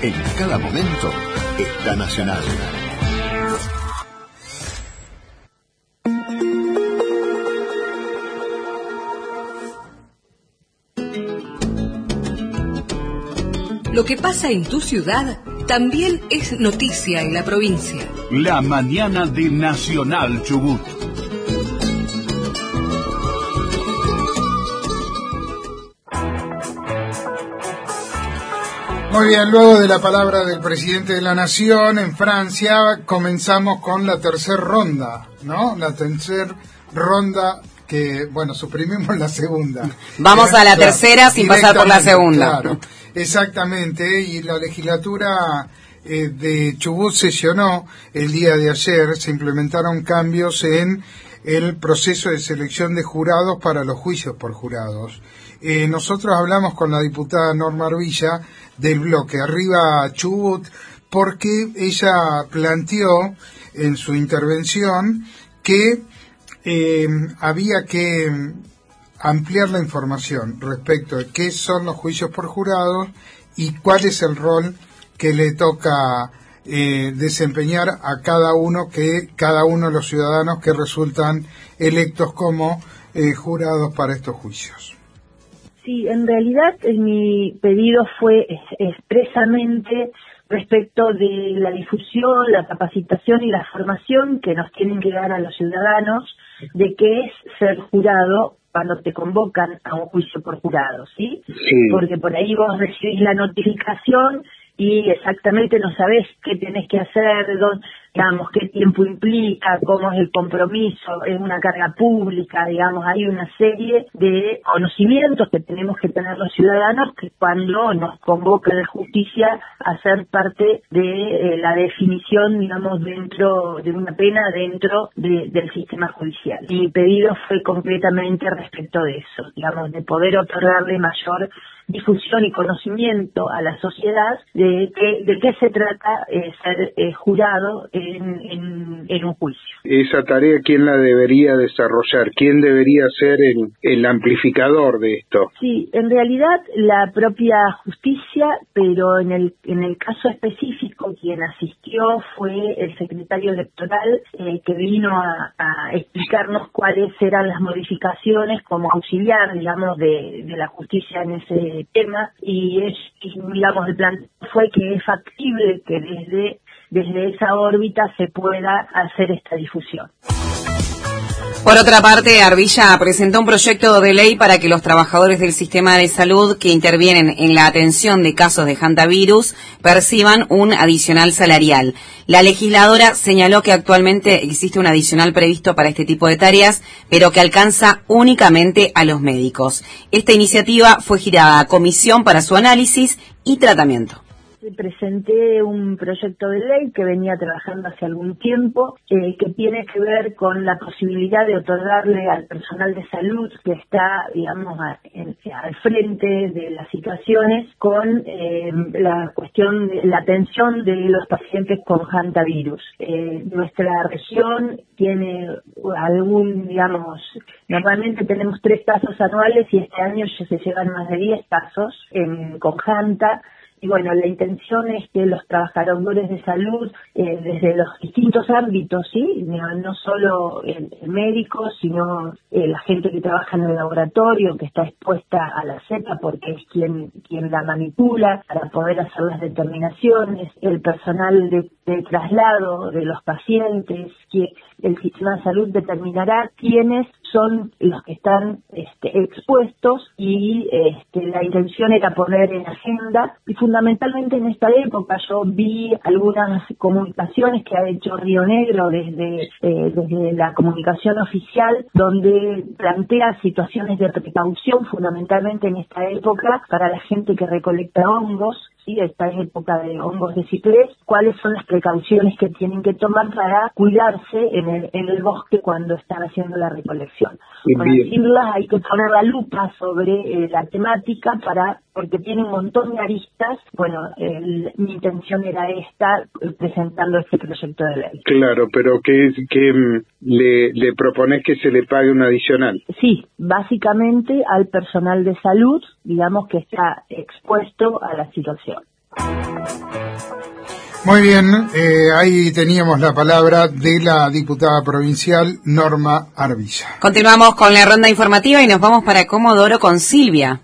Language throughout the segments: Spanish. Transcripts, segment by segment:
En cada momento está Nacional. Lo que pasa en tu ciudad también es noticia en la provincia. La mañana de Nacional Chubut. Muy bien, luego de la palabra del presidente de la Nación en Francia, comenzamos con la tercera ronda, ¿no? La tercera ronda que, bueno, suprimimos la segunda. Vamos a la tercera sin pasar por la segunda. Claro, exactamente, y la legislatura de Chubut sesionó el día de ayer, se implementaron cambios en el proceso de selección de jurados para los juicios por jurados. Nosotros hablamos con la diputada Norma Arbilla del bloque Arriba Chubut, porque ella planteó en su intervención que había que ampliar la información respecto de qué son los juicios por jurados y cuál es el rol que le toca desempeñar a cada uno de los ciudadanos que resultan electos como jurados para estos juicios. Sí, en realidad mi pedido fue expresamente respecto de la difusión, la capacitación y la formación que nos tienen que dar a los ciudadanos de qué es ser jurado cuando te convocan a un juicio por jurado, ¿sí? Sí. Porque por ahí vos recibís la notificación y exactamente no sabés qué tenés que hacer, digamos, qué tiempo implica, cómo es el compromiso, es una carga pública, digamos, hay una serie de conocimientos que tenemos que tener los ciudadanos que cuando nos convoca la justicia a ser parte de la definición, digamos, dentro de una pena dentro del sistema judicial. Mi pedido fue completamente respecto de eso, digamos, de poder otorgarle mayor difusión y conocimiento a la sociedad de qué se trata ser jurado en un juicio. Esa tarea, ¿quién la debería desarrollar? ¿Quién debería ser el amplificador de esto? Sí, en realidad la propia justicia, pero en el caso específico quien asistió fue el secretario electoral que vino a explicarnos cuáles eran las modificaciones como auxiliar, digamos, de la justicia en ese tema, y digamos, el plan fue que es factible que desde esa órbita se pueda hacer esta difusión. Por otra parte, Arbilla presentó un proyecto de ley para que los trabajadores del sistema de salud que intervienen en la atención de casos de hantavirus perciban un adicional salarial. La legisladora señaló que actualmente existe un adicional previsto para este tipo de tareas, pero que alcanza únicamente a los médicos. Esta iniciativa fue girada a comisión para su análisis y tratamiento. Presenté un proyecto de ley que venía trabajando hace algún tiempo, que tiene que ver con la posibilidad de otorgarle al personal de salud que está, digamos, al frente de las situaciones con la cuestión de la atención de los pacientes con hantavirus. Nuestra región tiene digamos, normalmente tenemos 3 casos anuales y este año ya se llevan más de 10 casos con hanta. Y bueno, la intención es que los trabajadores de salud, desde los distintos ámbitos, ¿sí? No solo el médico, sino la gente que trabaja en el laboratorio, que está expuesta a la cepa porque es quien la manipula para poder hacer las determinaciones, el personal de traslado de los pacientes, que el sistema de salud determinará quiénes son los que están expuestos y la intención era poner en agenda y fundamentalmente en esta época yo vi algunas comunicaciones que ha hecho Río Negro desde la comunicación oficial donde plantea situaciones de precaución fundamentalmente en esta época para la gente que recolecta hongos. Sí, esta es época de hongos de ciprés, cuáles son las precauciones que tienen que tomar para cuidarse en el bosque cuando están haciendo la recolección. Para decirlas hay que poner la lupa sobre la temática porque tiene un montón de aristas. Bueno, mi intención era esta, presentando este proyecto de ley. Claro, pero que le propones que se le pague un adicional. Sí, básicamente al personal de salud, digamos que está expuesto a la situación. Muy bien, ahí teníamos la palabra de la diputada provincial Norma Arvilla. Continuamos con la ronda informativa y nos vamos para Comodoro con Silvia.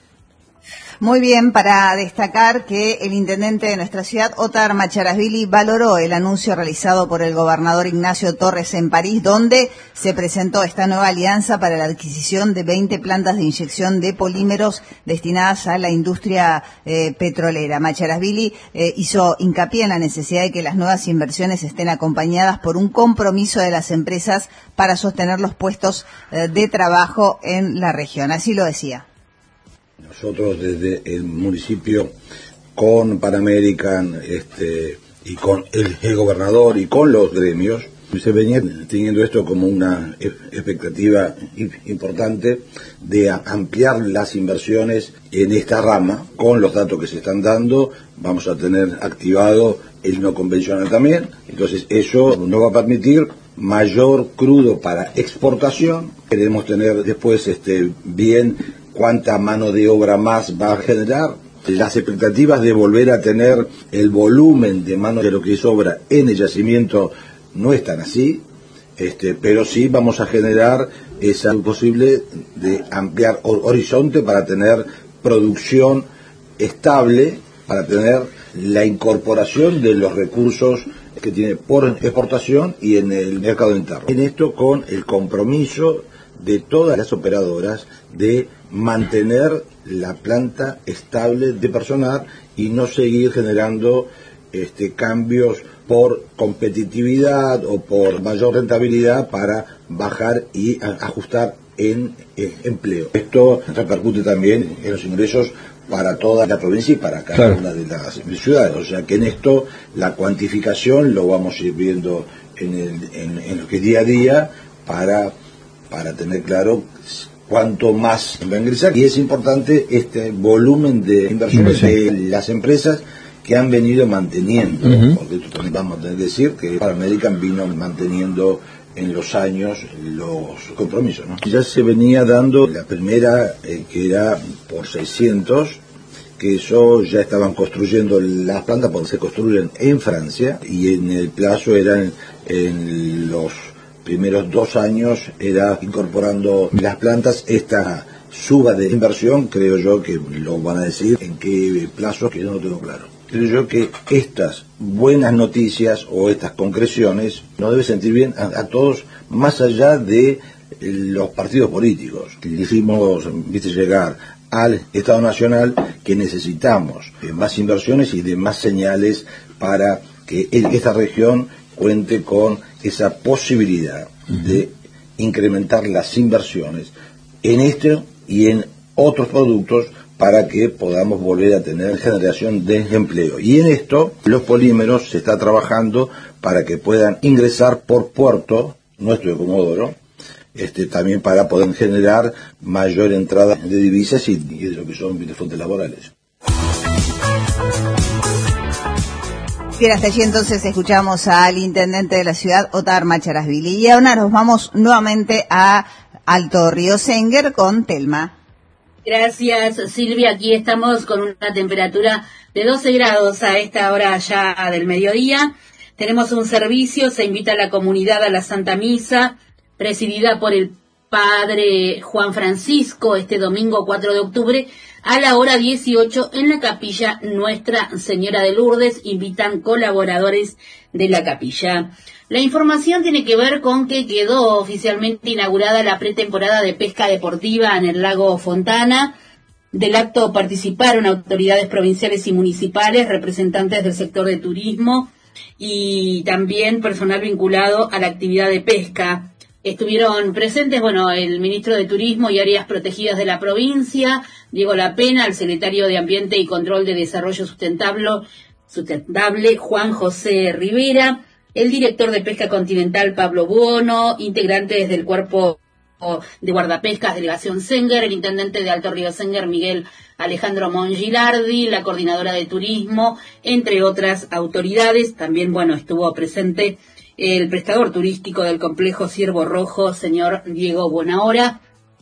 Muy bien, para destacar que el intendente de nuestra ciudad, Ótar Macharasvili, valoró el anuncio realizado por el gobernador Ignacio Torres en París, donde se presentó esta nueva alianza para la adquisición de 20 plantas de inyección de polímeros destinadas a la industria petrolera. Macharasvili hizo hincapié en la necesidad de que las nuevas inversiones estén acompañadas por un compromiso de las empresas para sostener los puestos de trabajo en la región. Así lo decía. Nosotros desde el municipio con Pan American y con el gobernador y con los gremios, se venía teniendo esto como una expectativa importante de ampliar las inversiones en esta rama. Con los datos que se están dando, vamos a tener activado el no convencional también. Entonces eso nos va a permitir mayor crudo para exportación. Queremos tener después bien cuánta mano de obra más va a generar. Las expectativas de volver a tener el volumen de mano de lo que sobra en el yacimiento no están así, pero sí vamos a generar esa posible de ampliar horizonte para tener producción estable, para tener la incorporación de los recursos que tiene por exportación y en el mercado interno. En esto con el compromiso de todas las operadoras de mantener la planta estable de personal y no seguir generando cambios por competitividad o por mayor rentabilidad para bajar y ajustar en empleo. Esto repercute también en los ingresos para toda la provincia y para cada una de las ciudades. O sea que en esto la cuantificación lo vamos a ir viendo en lo que día a día para tener claro cuánto más va a ingresar. Y es importante este volumen de inversiones de las empresas que han venido manteniendo, porque esto también vamos a tener que decir que Pan American vino manteniendo en los años los compromisos, ¿no? Ya se venía dando la primera que era por 600, que eso ya estaban construyendo las plantas porque se construyen en Francia y en el plazo eran en los primeros 2 años era incorporando las plantas. Esta suba de inversión creo yo que lo van a decir en qué plazo, que yo no lo tengo claro. Creo yo que estas buenas noticias o estas concreciones nos debe sentir bien a todos, más allá de los partidos políticos. Dijimos, llegar al Estado Nacional que necesitamos más inversiones y de más señales para que esta región cuente con esa posibilidad de incrementar las inversiones en esto y en otros productos para que podamos volver a tener generación de empleo. Y en esto, los polímeros se está trabajando para que puedan ingresar por puerto nuestro de Comodoro, también para poder generar mayor entrada de divisas y de lo que son de fuentes laborales. Bien, hasta allí entonces escuchamos al intendente de la ciudad, Ótar Macharasvili. Y ahora nos vamos nuevamente a Alto Río Senguer con Telma. Gracias, Silvia. Aquí estamos con una temperatura de 12 grados a esta hora ya del mediodía. Tenemos un servicio, se invita a la comunidad a la Santa Misa, presidida por el Padre Juan Francisco, este domingo 4 de octubre, a la hora 18 en la capilla Nuestra Señora de Lourdes. Invitan colaboradores de la capilla. La información tiene que ver con que quedó oficialmente inaugurada la pretemporada de pesca deportiva en el lago Fontana. Del acto participaron autoridades provinciales y municipales, representantes del sector de turismo y también personal vinculado a la actividad de pesca. Estuvieron presentes, el ministro de Turismo y Áreas Protegidas de la provincia, Diego Lapena, el secretario de Ambiente y Control de Desarrollo Sustentable, Juan José Rivera, el director de Pesca Continental, Pablo Buono, integrantes del Cuerpo de Guardapescas, Delegación Senguer, el intendente de Alto Río Senguer, Miguel Alejandro Mongilardi, la coordinadora de Turismo, entre otras autoridades. También, estuvo presente el prestador turístico del complejo Ciervo Rojo, señor Diego Bonahora.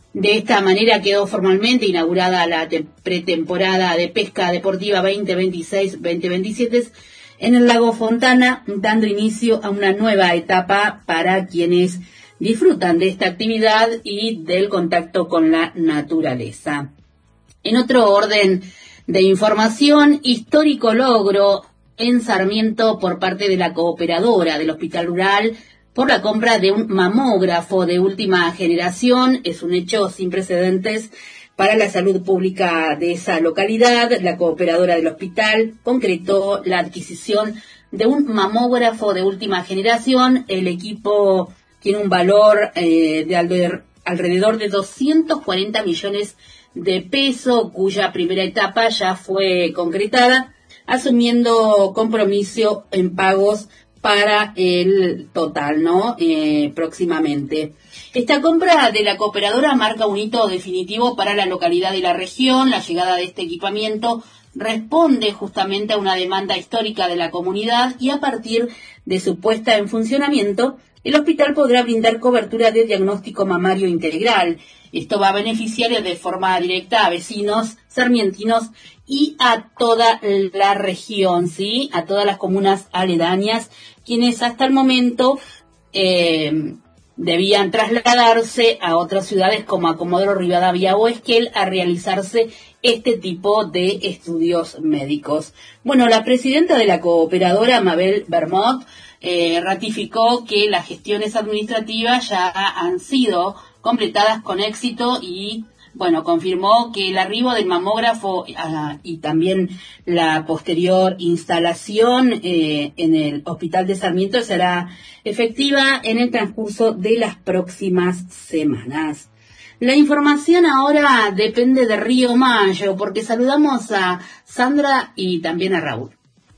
De esta manera quedó formalmente inaugurada la pretemporada de pesca deportiva 2026-2027 en el lago Fontana, dando inicio a una nueva etapa para quienes disfrutan de esta actividad y del contacto con la naturaleza. En otro orden de información, histórico logro en Sarmiento por parte de la cooperadora del Hospital Rural por la compra de un mamógrafo de última generación. Es un hecho sin precedentes para la salud pública de esa localidad. La cooperadora del hospital concretó la adquisición de un mamógrafo de última generación. El equipo tiene un valor de alrededor de 240 millones de pesos, cuya primera etapa ya fue concretada, asumiendo compromiso en pagos para el total, próximamente. Esta compra de la cooperadora marca un hito definitivo para la localidad y la región. La llegada de este equipamiento responde justamente a una demanda histórica de la comunidad y a partir de su puesta en funcionamiento, el hospital podrá brindar cobertura de diagnóstico mamario integral. Esto va a beneficiar de forma directa a vecinos sarmientinos y a toda la región, ¿sí? A todas las comunas aledañas, quienes hasta el momento debían trasladarse a otras ciudades como a Comodoro Rivadavia o Esquel a realizarse este tipo de estudios médicos. Bueno, la presidenta de la cooperadora, Mabel Bermot, ratificó que las gestiones administrativas ya han sido completadas con éxito y, bueno, confirmó que el arribo del mamógrafo y también la posterior instalación en el Hospital de Sarmiento será efectiva en el transcurso de las próximas semanas. La información ahora depende de Río Mayo, porque saludamos a Sandra y también a Raúl.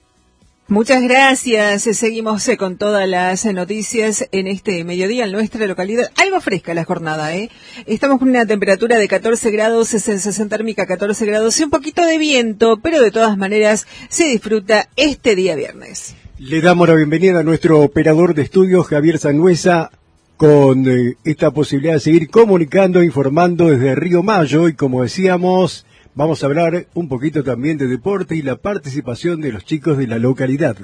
Muchas gracias. Seguimos con todas las noticias en este mediodía en nuestra localidad. Algo fresca la jornada, ¿eh? Estamos con una temperatura de 14 grados, sensación térmica 14 grados y un poquito de viento, pero de todas maneras se disfruta este día viernes. Le damos la bienvenida a nuestro operador de estudios, Javier Sangüesa, con esta posibilidad de seguir comunicando, informando desde Río Mayo y, como decíamos, vamos a hablar un poquito también de deporte y la participación de los chicos de la localidad.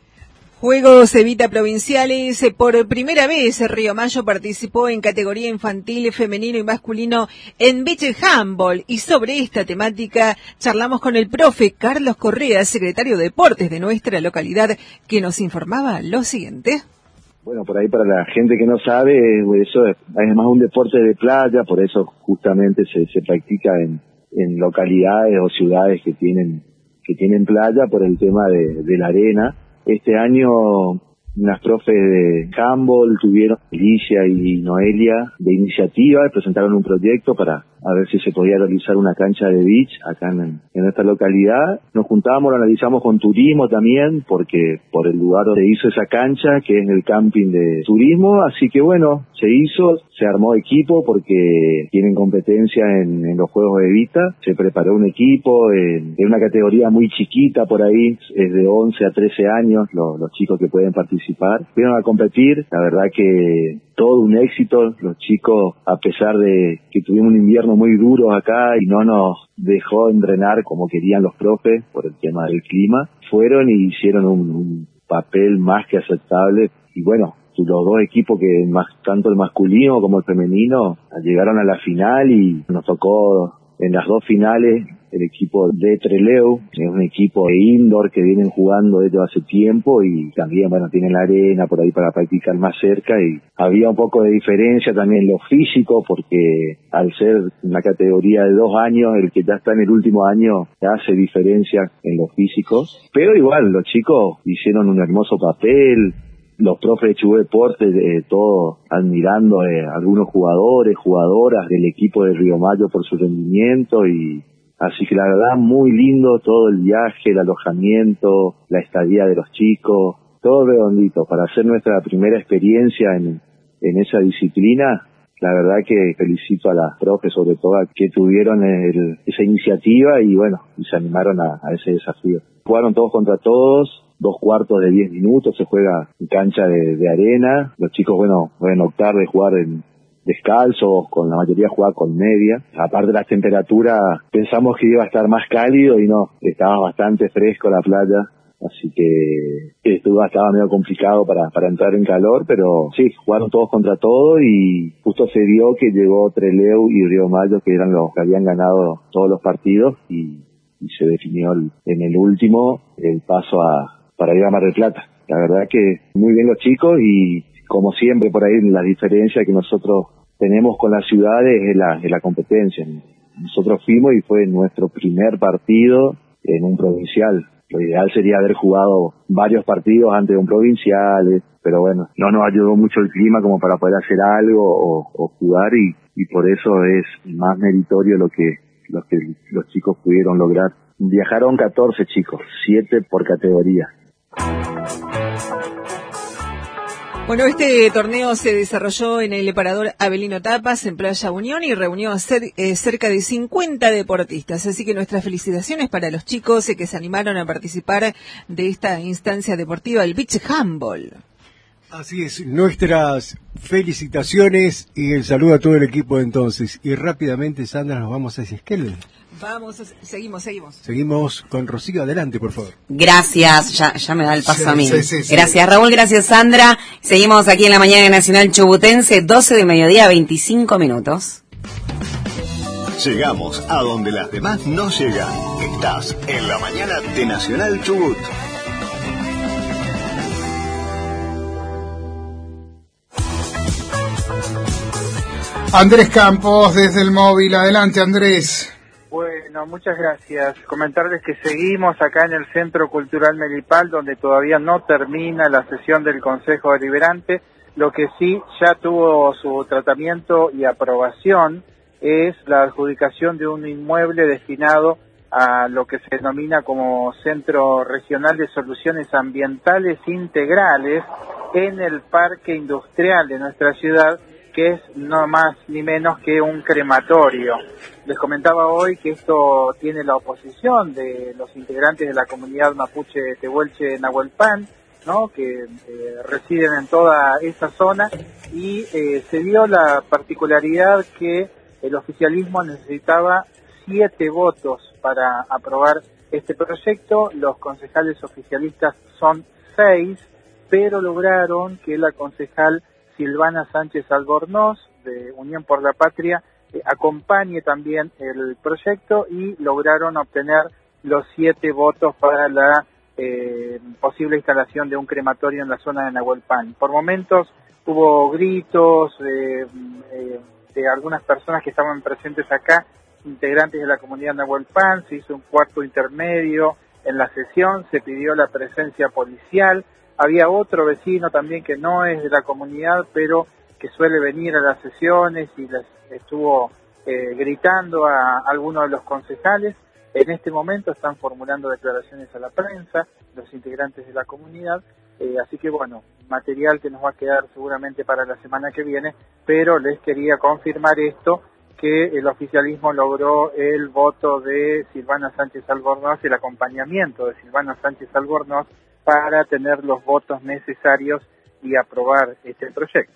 Juegos Evita Provinciales. Por primera vez Río Mayo participó en categoría infantil, femenino y masculino en beach handball. Y sobre esta temática charlamos con el profe Carlos Correa, secretario de Deportes de nuestra localidad, que nos informaba lo siguiente. Bueno, por ahí para la gente que no sabe, eso es más un deporte de playa, por eso justamente se practica en localidades o ciudades que tienen playa por el tema de la arena. Este año unas profes de handball tuvieron, Alicia y Noelia, de iniciativa, presentaron un proyecto para a ver si se podía realizar una cancha de beach acá en esta localidad. Nos juntamos, lo analizamos con turismo también, porque por el lugar donde hizo esa cancha, que es el camping de turismo, así que bueno, se armó equipo porque tienen competencia en los Juegos de Evita, se preparó un equipo en una categoría muy chiquita por ahí, es de 11 a 13 años los chicos que pueden participar. Fueron a competir, la verdad que todo un éxito, los chicos, a pesar de que tuvimos un invierno muy duro acá y no nos dejó entrenar como querían los profes por el tema del clima, fueron y hicieron un papel más que aceptable y bueno, los dos equipos que tanto el masculino como el femenino llegaron a la final y nos tocó en las dos finales el equipo de Trelew, que es un equipo de indoor que vienen jugando desde hace tiempo y también, bueno, tienen la arena por ahí para practicar más cerca y había un poco de diferencia también en lo físico porque al ser una categoría de 2 años, el que ya está en el último año hace diferencia en lo físico, pero igual los chicos hicieron un hermoso papel. Los profes de Chubut Deportes, todos admirando a algunos jugadores, jugadoras del equipo de Río Mayo por su rendimiento y así que la verdad muy lindo todo el viaje, el alojamiento, la estadía de los chicos, todo redondito. Para hacer nuestra primera experiencia en esa disciplina, la verdad que felicito a las profes sobre todo que tuvieron esa iniciativa y bueno, y se animaron a ese desafío. Jugaron todos contra todos. 2 cuartos de 10 minutos, se juega en cancha de arena. Los chicos, bueno, pueden optar de jugar en descalzos, con la mayoría jugaba con media. Aparte de las temperaturas, pensamos que iba a estar más cálido y no, estaba bastante fresco la playa. Así que estaba medio complicado para entrar en calor, pero sí, jugaron todos contra todos y justo se dio que llegó Trelew y Río Mayo, que eran los que habían ganado todos los partidos, y se definió en el último el paso para ir a Mar del Plata. La verdad que muy bien los chicos, y como siempre por ahí la diferencia que nosotros tenemos con las ciudades es la competencia. Nosotros fuimos y fue nuestro primer partido en un provincial. Lo ideal sería haber jugado varios partidos antes de un provincial, pero bueno, no nos ayudó mucho el clima como para poder hacer algo o jugar, y por eso es más meritorio lo que los chicos pudieron lograr. Viajaron 14 chicos, 7 por categoría. Bueno, este torneo se desarrolló en el parador Avelino Tapas, en Playa Unión, y reunió a cerca de 50 deportistas. Así que nuestras felicitaciones para los chicos que se animaron a participar de esta instancia deportiva, el Beach Handball. Así es, nuestras felicitaciones y el saludo a todo el equipo entonces. Y rápidamente, Sandra, nos vamos a Esquel. Seguimos. Seguimos con Rocío, adelante, por favor. Gracias, ya me da el paso a mí. Sí. Gracias, Raúl, gracias, Sandra. Seguimos aquí en la mañana nacional chubutense, 12 del mediodía, 25 minutos. Llegamos a donde las demás no llegan. Estás en la mañana de Nacional Chubut. Andrés Campos, desde el móvil. Adelante, Andrés. Bueno, muchas gracias. Comentarles que seguimos acá en el Centro Cultural Melipal, donde todavía no termina la sesión del Consejo Deliberante. Lo que sí ya tuvo su tratamiento y aprobación es la adjudicación de un inmueble destinado a lo que se denomina como Centro Regional de Soluciones Ambientales Integrales en el Parque Industrial de nuestra ciudad, que es no más ni menos que un crematorio. Les comentaba hoy que esto tiene la oposición de los integrantes de la comunidad mapuche Tehuelche Nahuelpan, ¿no?, que residen en toda esa zona, y se dio la particularidad que el oficialismo necesitaba 7 votos para aprobar este proyecto. Los concejales oficialistas son 6, pero lograron que la concejal Silvana Sánchez Albornoz, de Unión por la Patria, acompañe también el proyecto, y lograron obtener los 7 votos para la posible instalación de un crematorio en la zona de Nahuelpan. Por momentos hubo gritos de algunas personas que estaban presentes acá, integrantes de la comunidad Nahuelpan. Se hizo un cuarto intermedio en la sesión, se pidió la presencia policial. Había otro vecino también que no es de la comunidad, pero que suele venir a las sesiones, y les estuvo gritando a algunos de los concejales. En este momento están formulando declaraciones a la prensa los integrantes de la comunidad, así que bueno, material que nos va a quedar seguramente para la semana que viene, pero les quería confirmar esto, que el oficialismo logró el voto de Silvana Sánchez Albornoz, el acompañamiento de Silvana Sánchez Albornoz, para tener los votos necesarios y aprobar este proyecto.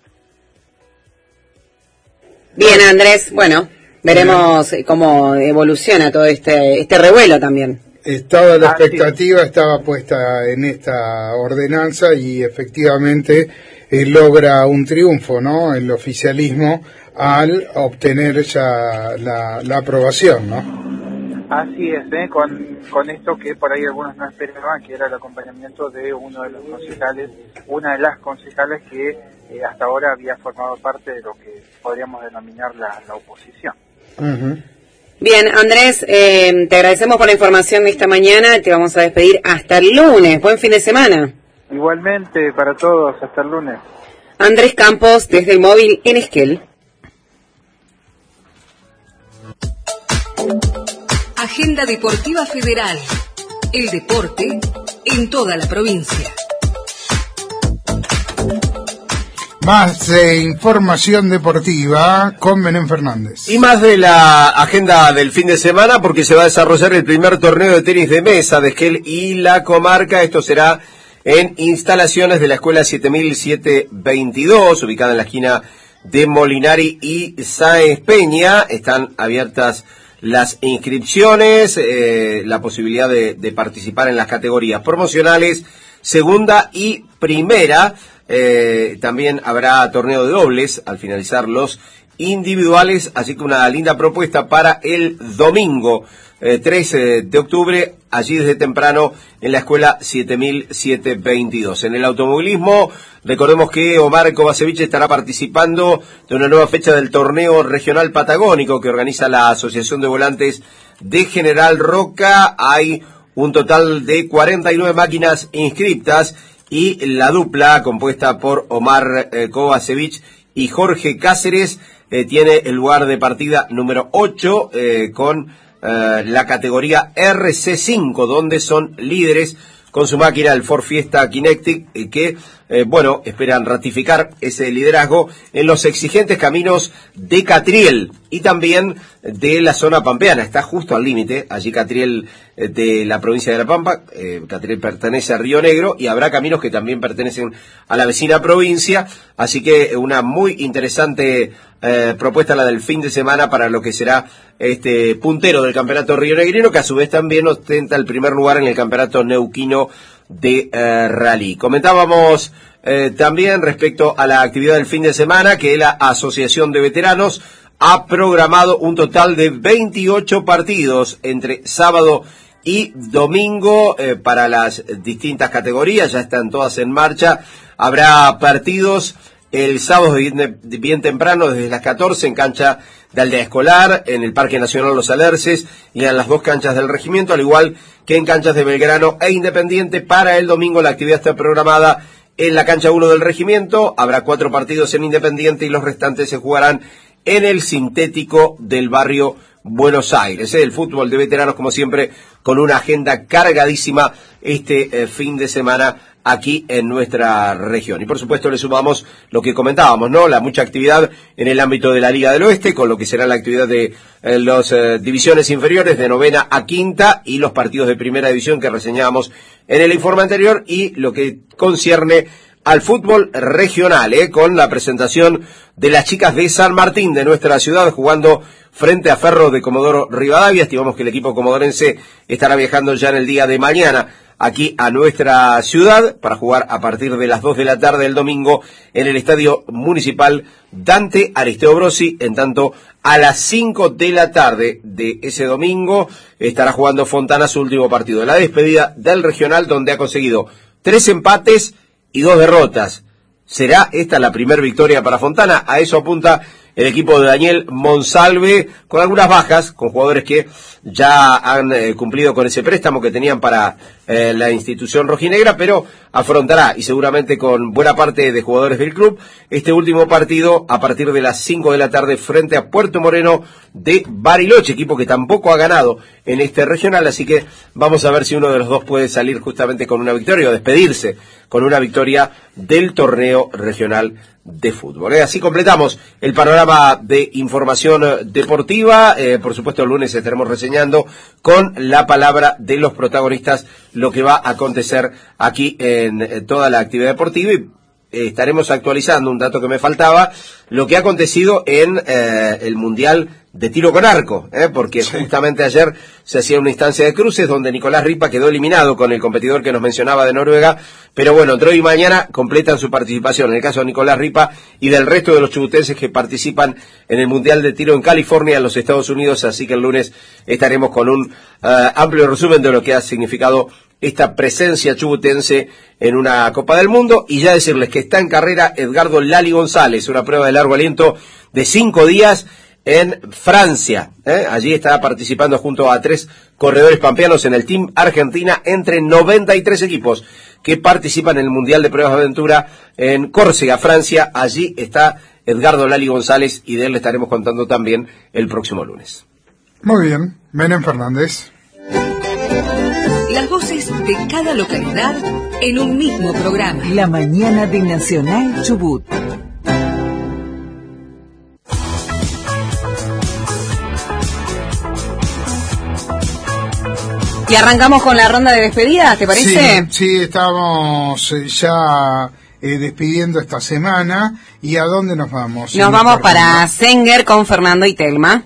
Bien, Andrés, bueno, veremos cómo evoluciona todo este revuelo también. Estaba la expectativa, estaba puesta en esta ordenanza, y efectivamente logra un triunfo, ¿no?, el oficialismo al obtener ya la aprobación, ¿no? Así es, con esto que por ahí algunos no esperaban, que era el acompañamiento de uno de los concejales, una de las concejales que hasta ahora había formado parte de lo que podríamos denominar la oposición. Uh-huh. Bien, Andrés, te agradecemos por la información de esta mañana, te vamos a despedir hasta el lunes. Buen fin de semana. Igualmente para todos, hasta el lunes. Andrés Campos, desde el móvil en Esquel. Agenda Deportiva Federal. El deporte en toda la provincia. Más información deportiva con Belén Fernández. Y más de la agenda del fin de semana, porque se va a desarrollar el primer torneo de tenis de mesa de Esquel y la comarca. Esto será en instalaciones de la Escuela 7722, ubicada en la esquina de Molinari y Sáenz Peña. Están abiertas las inscripciones, la posibilidad de participar en las categorías promocionales, segunda y primera. También habrá torneo de dobles al finalizar los individuales, así que una linda propuesta para el domingo 13 de octubre, allí desde temprano en la escuela 7722. En el automovilismo, recordemos que Omar Kovacevic estará participando de una nueva fecha del torneo regional patagónico que organiza la Asociación de Volantes de General Roca. Hay un total de 49 máquinas inscriptas y la dupla compuesta por Omar Kovacevic y Jorge Cáceres tiene el lugar de partida número 8 con la categoría RC5, donde son líderes con su máquina, el Ford Fiesta Kinetic, que, esperan ratificar ese liderazgo en los exigentes caminos de Catriel y también de la zona pampeana. Está justo al límite, allí Catriel de la provincia de La Pampa. Catriel pertenece a Río Negro y habrá caminos que también pertenecen a la vecina provincia, así que una muy interesante propuesta la del fin de semana para lo que será este puntero del campeonato rionegrino, que a su vez también ostenta el primer lugar en el campeonato neuquino de rally. Comentábamos también respecto a la actividad del fin de semana que la Asociación de Veteranos ha programado un total de 28 partidos entre sábado y domingo para las distintas categorías. Ya están todas en marcha. Habrá partidos el sábado bien temprano, desde las 14, en cancha de Aldea Escolar, en el Parque Nacional Los Alerces y en las dos canchas del regimiento, al igual que en canchas de Belgrano e Independiente. Para el domingo la actividad está programada en la cancha 1 del regimiento. Habrá 4 partidos en Independiente y los restantes se jugarán en el sintético del barrio Buenos Aires. El fútbol de veteranos, como siempre, con una agenda cargadísima este fin de semana aquí en nuestra región. Y por supuesto le sumamos lo que comentábamos, ¿no? La mucha actividad en el ámbito de la Liga del Oeste, con lo que será la actividad de las divisiones inferiores de novena a quinta y los partidos de primera división que reseñábamos en el informe anterior, y lo que concierne al fútbol regional, con la presentación de las chicas de San Martín de nuestra ciudad jugando frente a Ferro de Comodoro Rivadavia. Estimamos que el equipo comodorense estará viajando ya en el día de mañana aquí a nuestra ciudad para jugar a partir de las 2 de la tarde del domingo en el Estadio Municipal Dante Aristeo Brosi. En tanto, a las 5 de la tarde de ese domingo estará jugando Fontana su último partido, la despedida del regional, donde ha conseguido 3 empates y 2 derrotas. ¿Será esta la primera victoria para Fontana? A eso apunta el equipo de Daniel Monsalve, con algunas bajas, con jugadores que ya han cumplido con ese préstamo que tenían para la institución rojinegra, pero afrontará, y seguramente con buena parte de jugadores del club, este último partido a partir de las 5 de la tarde frente a Puerto Moreno de Bariloche, equipo que tampoco ha ganado en este regional, así que vamos a ver si uno de los dos puede salir justamente con una victoria o despedirse con una victoria del torneo regional de fútbol. Así completamos el panorama de información deportiva. Por supuesto, el lunes estaremos reseñando con la palabra de los protagonistas lo que va a acontecer aquí en toda la actividad deportiva, y estaremos actualizando un dato que me faltaba, lo que ha acontecido en el Mundial de Tiro con Arco, porque justamente ayer se hacía una instancia de cruces donde Nicolás Ripa quedó eliminado con el competidor que nos mencionaba de Noruega, pero bueno, entre hoy y mañana completan su participación, en el caso de Nicolás Ripa y del resto de los chubutenses que participan en el Mundial de Tiro en California, en los Estados Unidos, así que el lunes estaremos con un amplio resumen de lo que ha significado esta presencia chubutense en una Copa del Mundo. Y ya decirles que está en carrera Edgardo Lali González, una prueba de largo aliento de 5 días en Francia. Allí está participando junto a 3 corredores pampeanos en el Team Argentina, entre 93 equipos que participan en el Mundial de Pruebas de Aventura en Córcega, Francia. Allí está Edgardo Lali González y de él le estaremos contando también el próximo lunes. Muy bien, Menem Fernández. Las voces de cada localidad en un mismo programa. La mañana de Nacional Chubut. Y arrancamos con la ronda de despedidas, ¿te parece? Sí, estábamos ya despidiendo esta semana. ¿Y a dónde nos vamos? Nos vamos para Senguer con Fernando y Telma.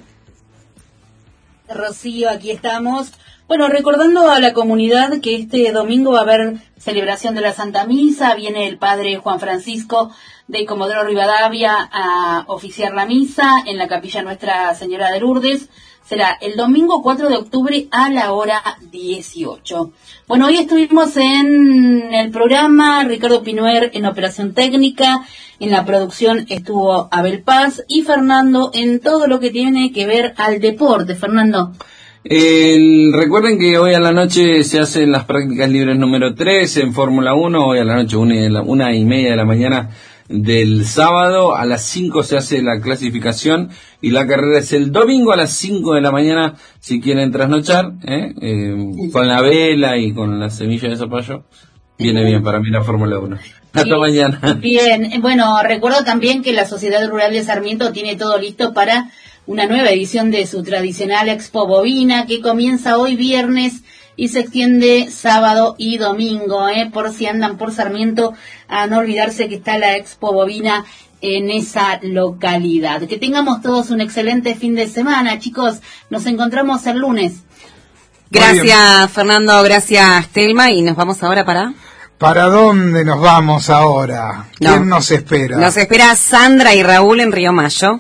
Rocío, aquí estamos. Bueno, recordando a la comunidad que este domingo va a haber celebración de la Santa Misa, viene el padre Juan Francisco de Comodoro Rivadavia a oficiar la misa en la capilla Nuestra Señora de Lourdes. Será el domingo 4 de octubre a la hora 18. Bueno, hoy estuvimos en el programa, Ricardo Pinuer en operación técnica, en la producción estuvo Abel Paz y Fernando en todo lo que tiene que ver al deporte. Fernando. Recuerden que hoy a la noche se hacen las prácticas libres número 3 en Fórmula 1, hoy a la noche 1:30 de la mañana del sábado, a las 5 se hace la clasificación y la carrera es el domingo a las 5 de la mañana si quieren trasnochar, con la vela y con la semilla de zapallo, viene bien para mí la Fórmula 1. Hasta mañana. Bien, bueno, recuerdo también que la Sociedad Rural de Sarmiento tiene todo listo para una nueva edición de su tradicional Expo Bovina que comienza hoy viernes y se extiende sábado y domingo, por si andan por Sarmiento, a no olvidarse que está la Expo Bovina en esa localidad. Que tengamos todos un excelente fin de semana, chicos. Nos encontramos el lunes. Gracias, Fernando, gracias, Telma, y nos vamos ahora para... ¿Para dónde nos vamos ahora? ¿Quién nos espera? Nos espera Sandra y Raúl en Río Mayo.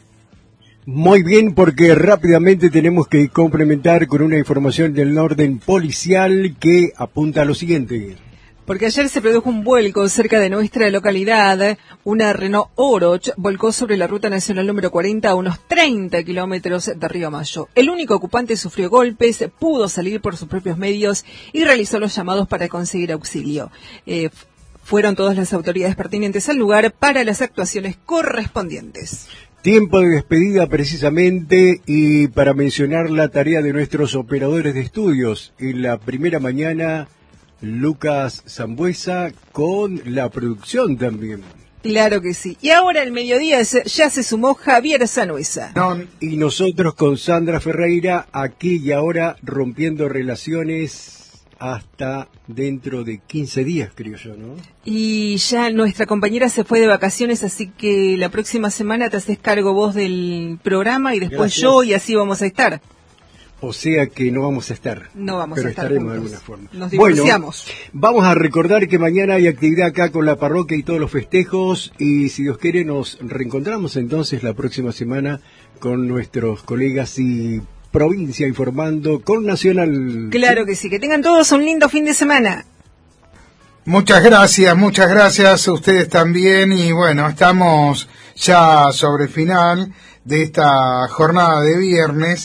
Muy bien, porque rápidamente tenemos que complementar con una información del orden policial que apunta a lo siguiente. Porque ayer se produjo un vuelco cerca de nuestra localidad. Una Renault Oroch volcó sobre la ruta nacional número 40 a unos 30 kilómetros de Río Mayo. El único ocupante sufrió golpes, pudo salir por sus propios medios y realizó los llamados para conseguir auxilio. Fueron todas las autoridades pertinentes al lugar para las actuaciones correspondientes. Tiempo de despedida precisamente, y para mencionar la tarea de nuestros operadores de estudios. En la primera mañana, Lucas Zambuesa con la producción también. Claro que sí. Y ahora al mediodía ya se sumó Javier Sanuesa. Y nosotros con Sandra Ferreira, aquí y ahora rompiendo relaciones hasta dentro de 15 días, creo yo, ¿no? Y ya nuestra compañera se fue de vacaciones, así que la próxima semana te haces cargo vos del programa y después yo, y así vamos a estar. O sea que no vamos a estar. No vamos pero a estar estaremos juntos. de alguna forma. Nos divorciamos. Bueno, vamos a recordar que mañana hay actividad acá con la parroquia y todos los festejos, y si Dios quiere nos reencontramos entonces la próxima semana con nuestros colegas y provincia informando con Nacional. Claro que sí, que tengan todos un lindo fin de semana. Muchas gracias a ustedes también, y bueno, estamos ya sobre el final de esta jornada de viernes.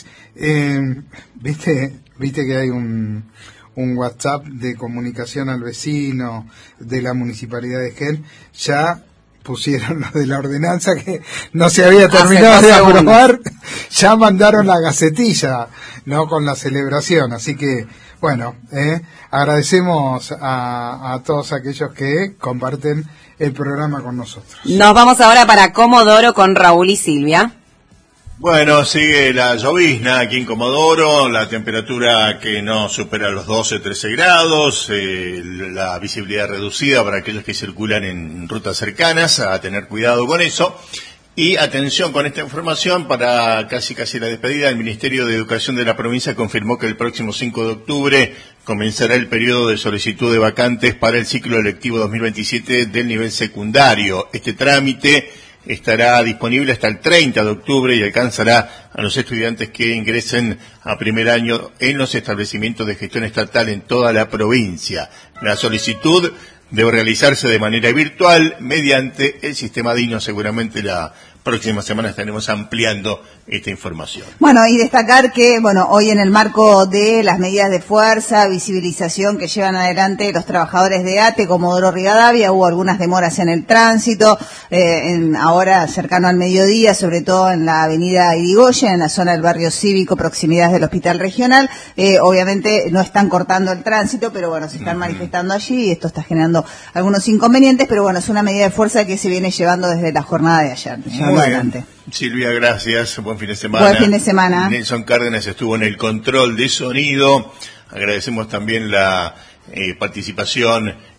Viste que hay un WhatsApp de comunicación al vecino de la Municipalidad de Esquel. Ya pusieron lo de la ordenanza que no se había terminado de aprobar, ya mandaron la gacetilla, no con la celebración, así que bueno, agradecemos a todos aquellos que comparten el programa con nosotros. Nos vamos ahora para Comodoro con Raúl y Silvia. Bueno, sigue la llovizna aquí en Comodoro, la temperatura que no supera los 12-13 grados, la visibilidad reducida para aquellos que circulan en rutas cercanas, a tener cuidado con eso. Y atención con esta información para casi la despedida. El Ministerio de Educación de la provincia confirmó que el próximo 5 de octubre comenzará el periodo de solicitud de vacantes para el ciclo electivo 2027 del nivel secundario. Este trámite estará disponible hasta el 30 de octubre y alcanzará a los estudiantes que ingresen a primer año en los establecimientos de gestión estatal en toda la provincia. La solicitud debe realizarse de manera virtual mediante el sistema DINO. Seguramente la próxima semana estaremos ampliando esta información. Bueno, y destacar que, hoy en el marco de las medidas de fuerza, visibilización que llevan adelante los trabajadores de ATE, Comodoro Rivadavia, hubo algunas demoras en el tránsito, ahora cercano al mediodía, sobre todo en la avenida Irigoyen, en la zona del barrio cívico, proximidades del Hospital Regional. Obviamente no están cortando el tránsito, pero se están manifestando allí y esto está generando algunos inconvenientes, pero es una medida de fuerza que se viene llevando desde la jornada de ayer. Adelante. Silvia, gracias. Buen fin de semana. Buen fin de semana. Nelson Cárdenas estuvo en el control de sonido. Agradecemos también la participación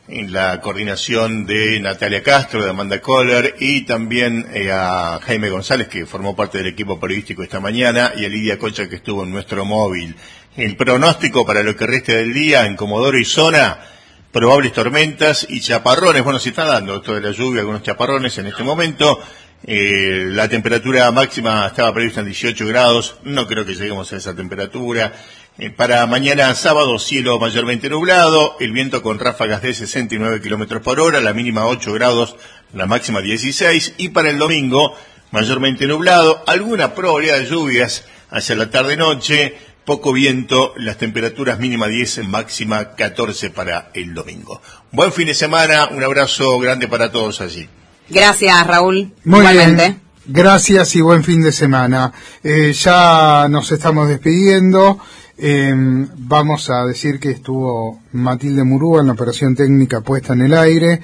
en la coordinación de Natalia Castro, de Amanda Kohler, y también a Jaime González, que formó parte del equipo periodístico esta mañana, y a Lidia Cocha, que estuvo en nuestro móvil. El pronóstico para lo que reste del día en Comodoro y zona: probables tormentas y chaparrones. Bueno, se está dando esto de la lluvia, algunos chaparrones en este momento. La temperatura máxima estaba prevista en 18 grados, no creo que lleguemos a esa temperatura. Para mañana sábado, cielo mayormente nublado, el viento con ráfagas de 69 kilómetros por hora, la mínima 8 grados, la máxima 16, y para el domingo, mayormente nublado, alguna probabilidad de lluvias hacia la tarde-noche, poco viento, las temperaturas mínima 10, máxima 14 para el domingo. Buen fin de semana, un abrazo grande para todos allí. Gracias, Raúl. Muy Igualmente. bien. Gracias y buen fin de semana. Ya nos estamos despidiendo. Vamos a decir que estuvo Matilde Murúa en la operación técnica puesta en el aire,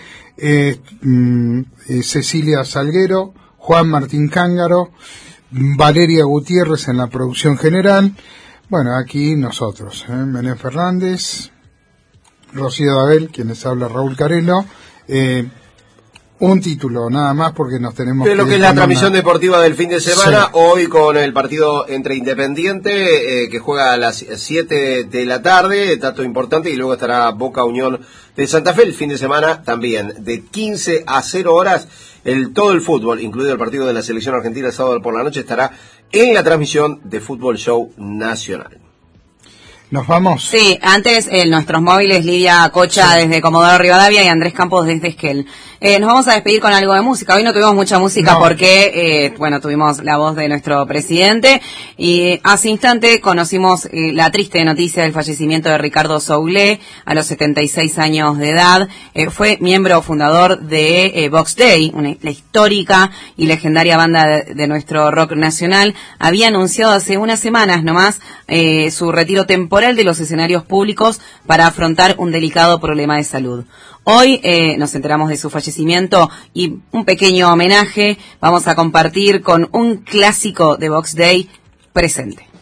Cecilia Salguero, Juan Martín Cángaro, Valeria Gutiérrez en la producción general. Bueno, aquí nosotros, Menem Fernández, Rocío Dabel, quienes habla Raúl Carelo. Un título nada más porque nos tenemos de lo que es la transmisión deportiva del fin de semana, sí. Hoy con el partido entre Independiente, que juega a las 7 de la tarde, dato importante, y luego estará Boca Unión de Santa Fe. El fin de semana también, de 15 a 0 horas, todo el fútbol, incluido el partido de la selección argentina el sábado por la noche, estará en la transmisión de Fútbol Show Nacional. ¿Nos vamos? Sí, antes nuestros móviles, Lidia Cocha desde Comodoro Rivadavia y Andrés Campos desde Esquel. Nos vamos a despedir con algo de música. Hoy no tuvimos mucha música porque, tuvimos la voz de nuestro presidente y hace instante conocimos la triste noticia del fallecimiento de Ricardo Soule a los 76 años de edad. Fue miembro fundador de Box Day, la histórica y legendaria banda de nuestro rock nacional. Había anunciado hace unas semanas nomás su retiro temporal de los escenarios públicos para afrontar un delicado problema de salud. Hoy nos enteramos de su fallecimiento y un pequeño homenaje vamos a compartir con un clásico de Box Day, Presente.